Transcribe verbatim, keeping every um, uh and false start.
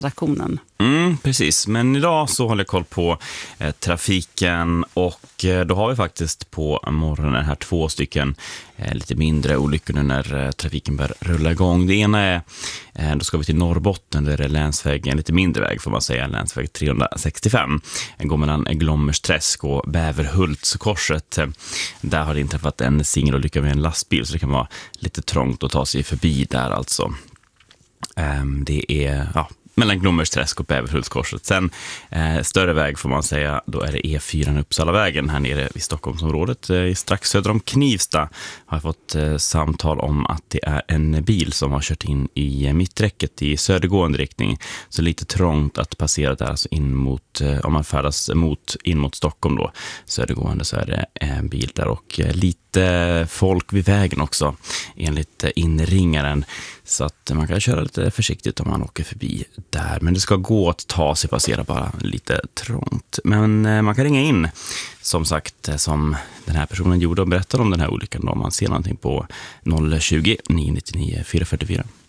Stationen. Mm, precis, men idag så håller jag koll på eh, trafiken och eh, då har vi faktiskt på morgonen här två stycken eh, lite mindre olyckor nu när eh, trafiken börjar rulla igång. Det ena är, eh, då ska vi till Norrbotten där det är länsväg, en lite mindre väg får man säga, länsväg trehundrasextiofem. Den går mellan Glommersträsk och Bäverhultskorset. Eh, där har det inträffat en singelolycka med en lastbil så det kan vara lite trångt att ta sig förbi där alltså. Eh, det är, ja, mellan Glommersträsk och Bäverhultskorset. Sen eh, större väg får man säga, då är det E fyra Uppsalavägen här nere vid Stockholmsområdet. Eh, strax söder om Knivsta har jag fått eh, samtal om att det är en bil som har kört in i mitträcket i södergående riktning. Så lite trångt att passera där, alltså in mot, eh, om man färdas mot, in mot Stockholm då, södergående, så är det en bil där och eh, lite folk vid vägen också enligt inringaren. Så att man kan köra lite försiktigt om man åker förbi där. Men det ska gå att ta sig, passera bara lite trångt. Men man kan ringa in, som sagt, som den här personen gjorde och berätta om den här olyckan om man ser någonting på noll tjugo, nio nio nio, fyra fyra fyra.